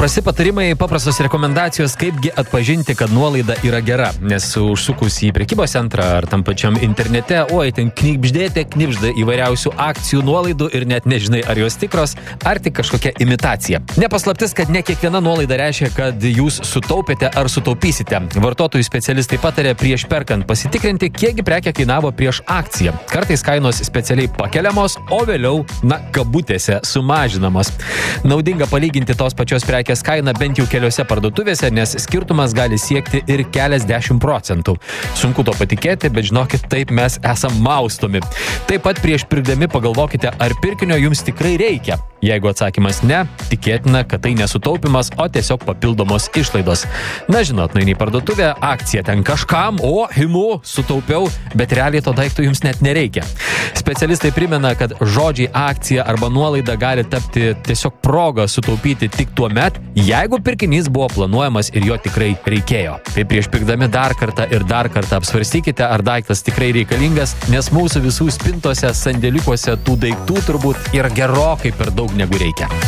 Paprasti patarimai, paprastos rekomendacijos, kaipgi atpažinti, kad nuolaida yra gera. Nes užsukus į prekybos centrą ar tam pačiam internete, ten knibžda įvairiausių akcijų nuolaidų ir net nežinai, ar jos tikros, ar tik kažkokia imitacija. Nepaslaptis, kad ne kiekviena nuolaida reiškia, kad jūs sutaupėte ar sutaupysite. Vartotojų specialistai patarė prieš perkant pasitikrinti, kiekgi prekė kainavo prieš akciją. Kartais kainos specialiai pakeliamos, o vėliau, kabutėse, sumažinamos. Naudinga palyginti tos pačios prekės kainą bent jau keliose parduotuvėse, nes skirtumas gali siekti ir keliasdešimt procentų. Sunku to patikėti, bet žinokit, taip mes esam maustomi. Taip pat prieš pirkdami pagalvokite, ar pirkinio jums tikrai reikia. Jeigu atsakymas ne, tikėtina, kad tai nesutaupimas, o tiesiog papildomos išlaidos. Na, žinot, nueini į parduotuvę, akcija ten kažkam, sutaupiau, bet realiai to daikto jums net nereikia. Specialistai primena, kad žodžiai akcija arba nuolaida gali tapti tiesiog proga sutaupyti tik tuo met, jeigu pirkinys buvo planuojamas ir jo tikrai reikėjo. Tai prieš pirkdami dar kartą apsvarstykite, ar daiktas tikrai reikalingas, nes mūsų visų spintose, sandėliukuose tų daiktų turbūt yra gerokai per daug negu reikia.